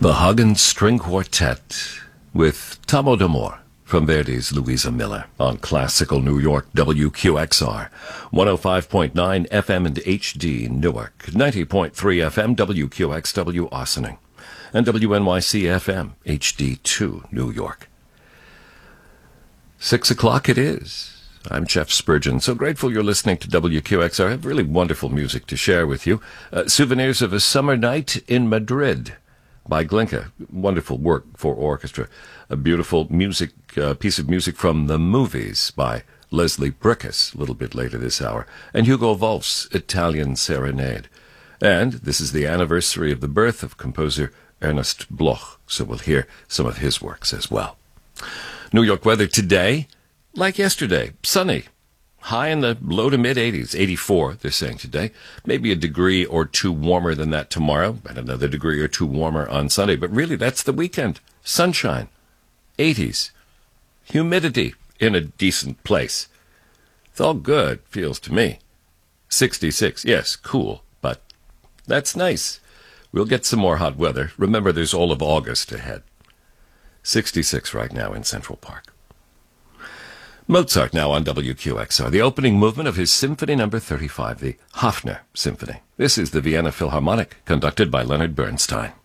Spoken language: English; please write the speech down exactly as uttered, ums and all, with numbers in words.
The Hagen String Quartet with Tomo d'Amore from Verdi's Louisa Miller on Classical New York W Q X R, one oh five point nine F M and H D Newark, ninety point three F M W Q X W Ossining, and W N Y C F M H D two New York. Six o'clock it is. I'm Jeff Spurgeon. So grateful you're listening to W Q X R. I have really wonderful music to share with you. Uh, Souvenirs of a Summer Night in Madrid by Glinka. Wonderful work for orchestra. A beautiful music uh, piece of music from the movies by Leslie Bricusse, a little bit later this hour, and Hugo Wolf's Italian Serenade. And this is the anniversary of the birth of composer Ernst Bloch, so we'll hear some of his works as well. New York weather today, like yesterday, sunny. High in the low to mid-eighties, eighty-four, they're saying today. Maybe a degree or two warmer than that tomorrow, and another degree or two warmer on Sunday. But really, that's the weekend. Sunshine, eighties, humidity in a decent place. It's all good, feels to me. sixty-six, yes, cool, but that's nice. We'll get some more hot weather. Remember, there's all of August ahead. sixty-six right now in Central Park. Mozart now on W Q X R, the opening movement of his Symphony Number thirty-five, the Hafner Symphony. This is the Vienna Philharmonic, conducted by Leonard Bernstein.